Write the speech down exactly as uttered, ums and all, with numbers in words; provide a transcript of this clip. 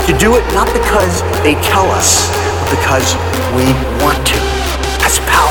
to do it not because they tell us, but because we want to. That's power.